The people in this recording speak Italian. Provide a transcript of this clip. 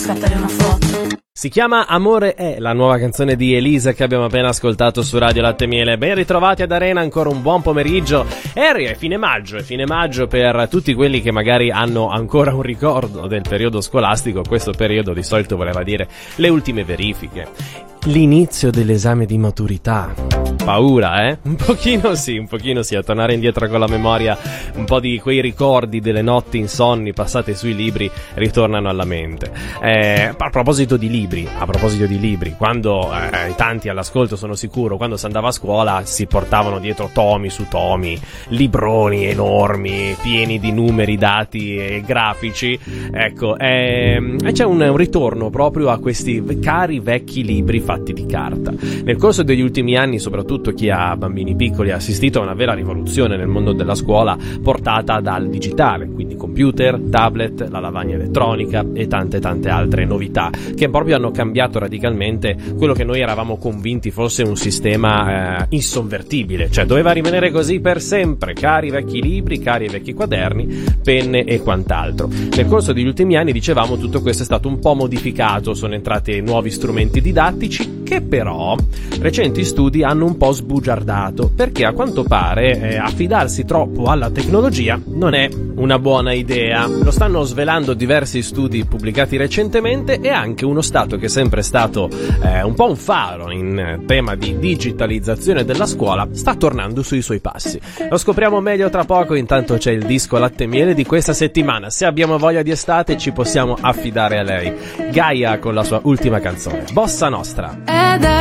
scattare una foto. Si chiama Amore è, la nuova canzone di Elisa che abbiamo appena ascoltato su Radio Latte e Miele. Ben ritrovati ad Arena, ancora un buon pomeriggio. È fine maggio per tutti quelli che magari hanno ancora un ricordo del periodo scolastico. Questo periodo di solito voleva dire le ultime verifiche, l'inizio dell'esame di maturità. Paura, eh? Un pochino sì, a tornare indietro con la memoria, un po' di quei ricordi delle notti insonni passate sui libri ritornano alla mente. A proposito di libri, quando tanti all'ascolto sono sicuro, quando si andava a scuola si portavano dietro tomi su tomi, libroni enormi, pieni di numeri, dati e grafici, ecco, e c'è un ritorno proprio a questi cari vecchi libri fatti di carta. Nel corso degli ultimi anni, soprattutto chi ha bambini piccoli, ha assistito a una vera rivoluzione nel mondo della scuola portata dal digitale, quindi computer, tablet, la lavagna elettronica e tante altre novità che proprio hanno cambiato radicalmente quello che noi eravamo convinti fosse un sistema insonvertibile, cioè doveva rimanere così per sempre, cari vecchi libri, cari vecchi quaderni, penne e quant'altro. Nel corso degli ultimi anni, dicevamo, tutto questo è stato un po' modificato, sono entrati nuovi strumenti didattici che però recenti studi hanno un po' sbugiardato, perché a quanto pare affidarsi troppo alla tecnologia non è una buona idea. Lo stanno svelando diversi studi pubblicati recentemente, e anche uno Stato che è sempre stato un po' un faro in tema di digitalizzazione della scuola sta tornando sui suoi passi. Lo scopriamo meglio tra poco, intanto c'è il disco Latte e Miele di questa settimana. Se abbiamo voglia di estate ci possiamo affidare a lei, Gaia con la sua ultima canzone, Bossa Nostra.